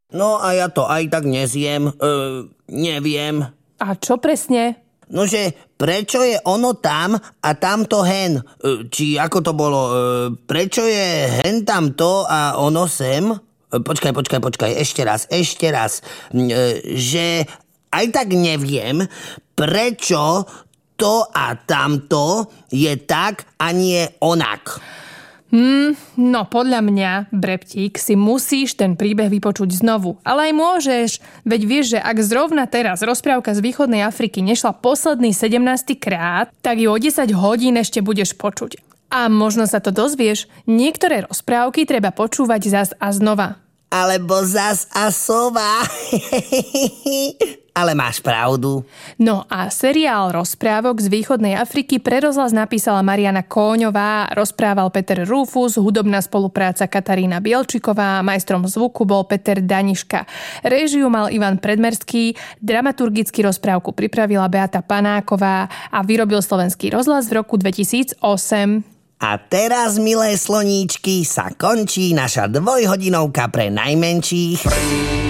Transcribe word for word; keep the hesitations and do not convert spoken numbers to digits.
No a ja to aj tak nezjem. E, neviem. A čo presne? Nože, prečo je ono tam a tamto hen? E, či ako to bolo? E, prečo je hen tamto a ono sem? E, počkaj, počkaj, počkaj. Ešte raz, ešte raz. E, že aj tak neviem, prečo to a tamto je tak a nie onak. Hmm, no podľa mňa, Breptík, si musíš ten príbeh vypočuť znovu. Ale aj môžeš, veď vieš, že ak zrovna teraz rozprávka z východnej Afriky nešla posledný sedemnásty krát, tak ju o desať hodín ešte budeš počuť. A možno sa to dozvieš, niektoré rozprávky treba počúvať zas a znova. Alebo zas a sova. Ale máš pravdu. No a seriál rozprávok z východnej Afriky pre rozhlas napísala Mariana Kóňová, rozprával Peter Rufus, hudobná spolupráca Katarína Bielčiková, majstrom zvuku bol Peter Daniška. Réžiu mal Ivan Predmerský, dramaturgicky rozprávku pripravila Beata Panáková a vyrobil Slovenský rozhlas v roku dvetisícosem. A teraz, milé sloníčky, sa končí naša dvojhodinovka pre najmenších.